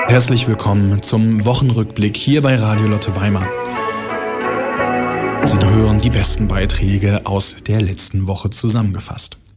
Herzlich willkommen zum Wochenrückblick hier bei Radio Lotte Weimar. Sie hören die besten Beiträge aus der letzten Woche zusammengefasst.